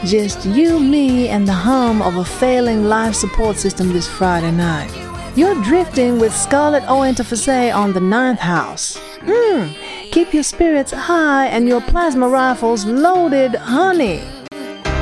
Just you, me, and the hum of a failing life support system this Friday night. You're drifting with Scarlett O'Enterfase on the 9th house. Keep your spirits high and your plasma rifles loaded, honey.